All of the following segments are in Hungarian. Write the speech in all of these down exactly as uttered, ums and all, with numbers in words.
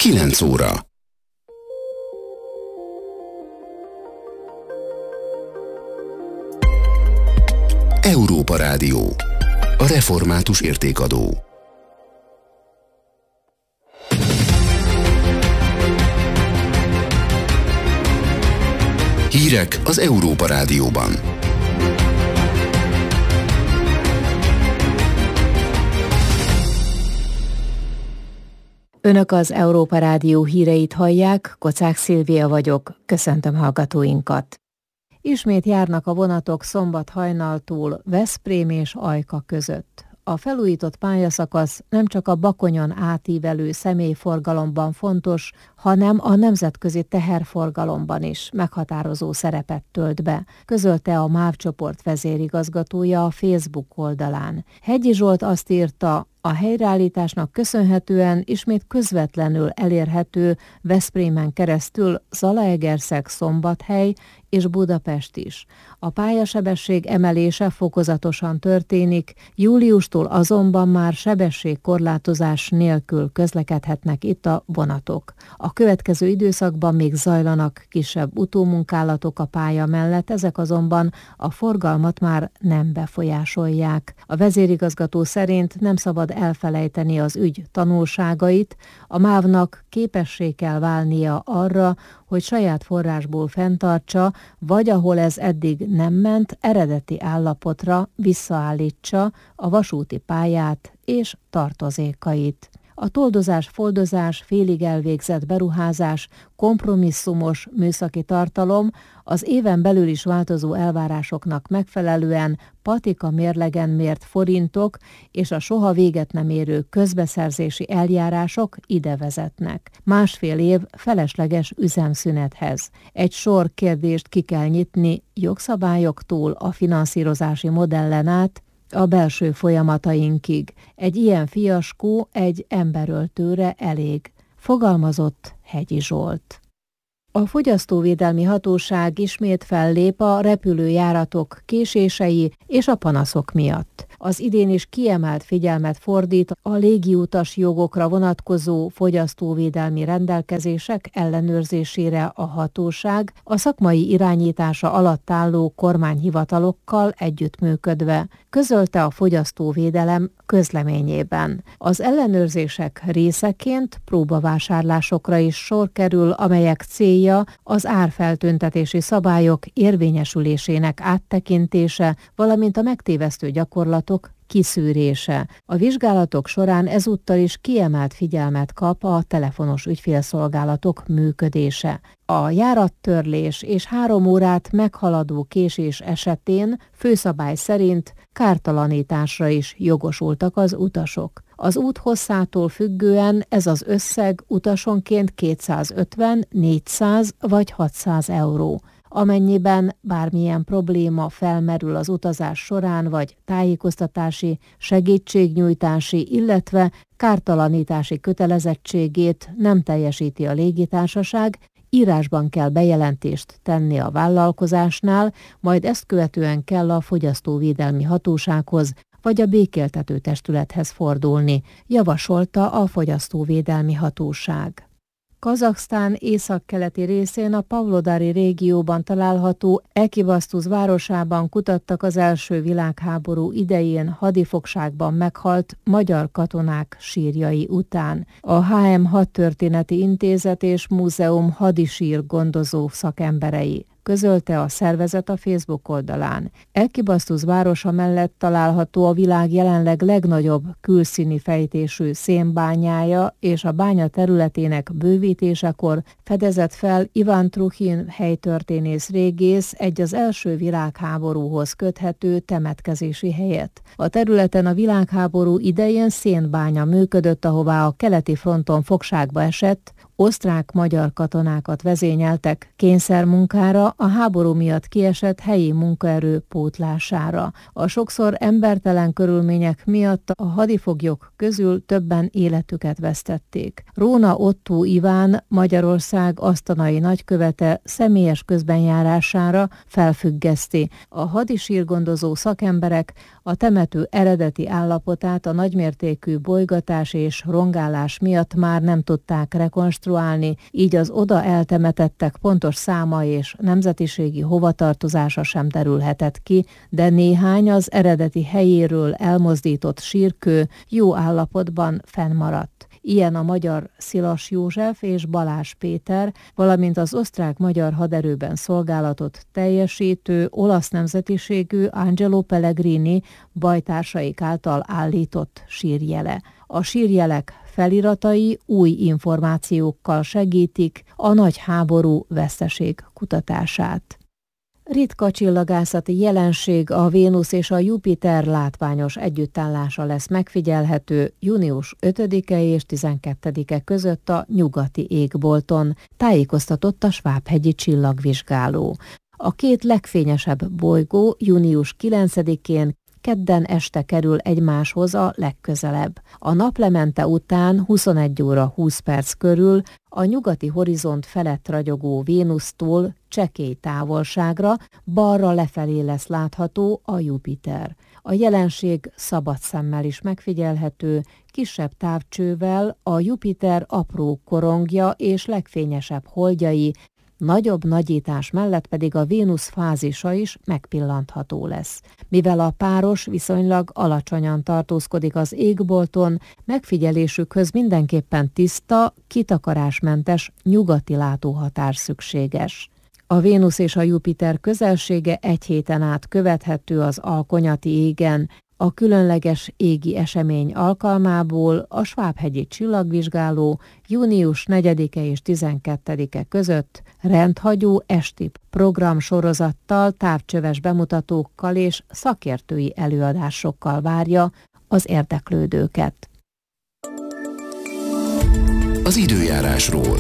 kilenc óra. Európa Rádió. A református értékadó. Hírek az Európa Rádióban. Önök az Európa Rádió híreit hallják, Kocák Szilvia vagyok, köszöntöm hallgatóinkat. Ismét járnak a vonatok szombat hajnaltól Veszprém és Ajka között. A felújított pályaszakasz nem csak a Bakonyon átívelő személyforgalomban fontos, hanem a nemzetközi teherforgalomban is meghatározó szerepet tölt be, közölte a MÁV csoport vezérigazgatója a Facebook oldalán. Hegyi Zsolt azt írta, a helyreállításnak köszönhetően ismét közvetlenül elérhető Veszprémen keresztül Zalaegerszeg, Szombathely és Budapest is. A pályasebesség emelése fokozatosan történik, júliustól azonban már sebességkorlátozás nélkül közlekedhetnek itt a vonatok. A következő időszakban még zajlanak kisebb utómunkálatok a pálya mellett, ezek azonban a forgalmat már nem befolyásolják. A vezérigazgató szerint nem szabad elfelejteni az ügy tanulságait, a mávnak képessé kell válnia arra, hogy saját forrásból fenntartsa, vagy ahol ez eddig nem ment, eredeti állapotra visszaállítsa a vasúti pályát és tartozékait. A toldozás-foldozás, félig elvégzett beruházás, kompromisszumos műszaki tartalom az éven belül is változó elvárásoknak megfelelően patika mérlegen mért forintok és a soha véget nem érő közbeszerzési eljárások ide vezetnek. Másfél év felesleges üzemszünethez. Egy sor kérdést ki kell nyitni jogszabályoktól a finanszírozási modellen át, a belső folyamatainkig. Egy ilyen fiaskó egy emberöltőre elég, fogalmazott Hegyi Zsolt. A Fogyasztóvédelmi Hatóság ismét fellép a repülőjáratok késései és a panaszok miatt. Az idén is kiemelt figyelmet fordít a légiutas jogokra vonatkozó fogyasztóvédelmi rendelkezések ellenőrzésére a hatóság, a szakmai irányítása alatt álló kormányhivatalokkal együttműködve, közölte a Fogyasztóvédelem közleményében. Az ellenőrzések részeként próbavásárlásokra is sor kerül, amelyek célja az árfeltüntetési szabályok érvényesülésének áttekintése, valamint a megtévesztő gyakorlatok kiszűrése. A vizsgálatok során ezúttal is kiemelt figyelmet kap a telefonos ügyfélszolgálatok működése. A járattörlés és három órát meghaladó késés esetén főszabály szerint kártalanításra is jogosultak az utasok. Az út hosszától függően ez az összeg utasonként kétszázötven, négyszáz vagy hatszáz euró. Amennyiben bármilyen probléma felmerül az utazás során, vagy tájékoztatási, segítségnyújtási, illetve kártalanítási kötelezettségét nem teljesíti a légitársaság, írásban kell bejelentést tenni a vállalkozásnál, majd ezt követően kell a Fogyasztóvédelmi Hatósághoz vagy a békéltető testülethez fordulni, javasolta a Fogyasztóvédelmi Hatóság. Kazaksztán északkeleti részén a Pavlodari régióban található Ekibasztusz városában kutattak az első világháború idején hadifogságban meghalt magyar katonák sírjai után. A há em Hadtörténeti Intézet és Múzeum hadisír gondozó szakemberei, közölte a szervezet a Facebook oldalán. Ekibasztusz városa mellett található a világ jelenleg legnagyobb külszíni fejtésű szénbányája, és a bánya területének bővítésekor fedezett fel Iván Truchin helytörténész régész egy az első világháborúhoz köthető temetkezési helyet. A területen a világháború idején szénbánya működött, ahová a keleti fronton fogságba esett, osztrák-magyar katonákat vezényeltek kényszermunkára, a háború miatt kiesett helyi munkaerő pótlására. A sokszor embertelen körülmények miatt a hadifoglyok közül többen életüket vesztették. Róna Ottó Iván, Magyarország asztanai nagykövete személyes közbenjárására felfüggeszti. A hadisírgondozó szakemberek a temető eredeti állapotát a nagymértékű bolygatás és rongálás miatt már nem tudták rekonstruálni, így az oda eltemetettek pontos száma és nemzetiségi hovatartozása sem derülhetett ki, de néhány az eredeti helyéről elmozdított sírkő jó állapotban fennmaradt. Ilyen a magyar Szilas József és Balázs Péter, valamint az osztrák-magyar haderőben szolgálatot teljesítő olasz nemzetiségű Angelo Pellegrini bajtársaik által állított sírjele. A sírjelek feliratai új információkkal segítik a nagy háború veszteség kutatását. Ritka csillagászati jelenség, a Vénusz és a Jupiter látványos együttállása lesz megfigyelhető június ötödike és tizenkettedike között a nyugati égbolton, tájékoztatott a Svábhegyi csillagvizsgáló. A két legfényesebb bolygó június kilencedikén kedden este kerül egymáshoz a legközelebb. A naplemente után huszonegy óra húsz perc körül a nyugati horizont felett ragyogó Vénusztól csekély távolságra balra lefelé lesz látható a Jupiter. A jelenség szabad szemmel is megfigyelhető, kisebb távcsővel a Jupiter apró korongja és legfényesebb holdjai, nagyobb nagyítás mellett pedig a Vénusz fázisa is megpillantható lesz. Mivel a páros viszonylag alacsonyan tartózkodik az égbolton, megfigyelésükhöz mindenképpen tiszta, kitakarásmentes nyugati látóhatár szükséges. A Vénusz és a Jupiter közelsége egy héten át követhető az alkonyati égen. A különleges égi esemény alkalmából a Svábhegyi csillagvizsgáló június negyedike és tizenkettedike között rendhagyó esti programsorozattal, távcsöves bemutatókkal és szakértői előadásokkal várja az érdeklődőket. Az időjárásról.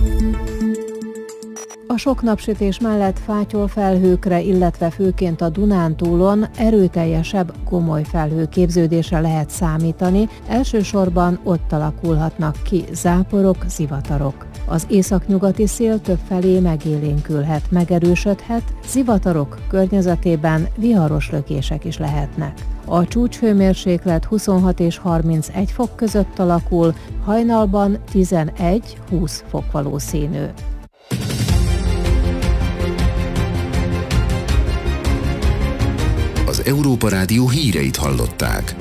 A sok napsütés mellett fátyol felhőkre, illetve főként a Dunántúlon erőteljesebb, komoly felhőképződésre lehet számítani, elsősorban ott alakulhatnak ki záporok, zivatarok. Az északnyugati szél többfelé megélénkülhet, megerősödhet, zivatarok környezetében viharos lökések is lehetnek. A csúcshőmérséklet huszonhat és harmincegy fok között alakul, hajnalban tizenegy-húsz fok valószínű. Az Európa Rádió híreit hallották.